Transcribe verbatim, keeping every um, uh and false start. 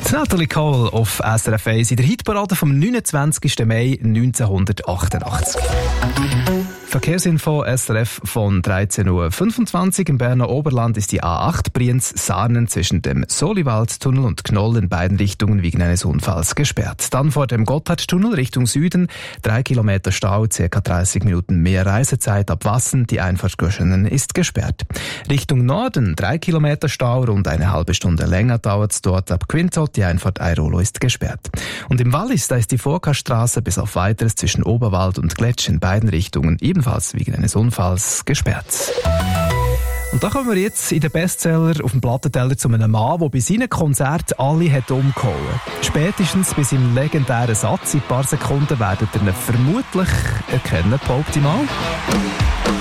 Natalie Cole auf S R F eins in der Hitparade vom neunundzwanzigsten Mai neunzehnhundertachtundachtzig. Verkehrsinfo S R F von dreizehn Uhr fünfundzwanzig. Im Berner Oberland ist die A acht Brienz-Sarnen zwischen dem Soliwaldtunnel und Knoll in beiden Richtungen wegen eines Unfalls gesperrt. Dann vor dem Gotthardtunnel Richtung Süden, drei Kilometer Stau, ca. dreißig Minuten mehr Reisezeit ab Wassen. Die Einfahrt Göschenen ist gesperrt. Richtung Norden, drei Kilometer Stau, rund eine halbe Stunde länger dauert es dort ab Quintot. Die Einfahrt Airolo ist gesperrt. Und im Wallis, da ist die Vorkaststraße bis auf Weiteres zwischen Oberwald und Gletsch in beiden Richtungen ebenfalls wegen eines Unfalls gesperrt. Und da kommen wir jetzt in den Bestseller auf dem Plattenteller zu einem Mann, der bei seinen Konzerten alle hat umgehauen. Spätestens bei seinem legendären Satz in ein paar Sekunden werdet ihr ihn vermutlich erkennen, behaupte ich mal.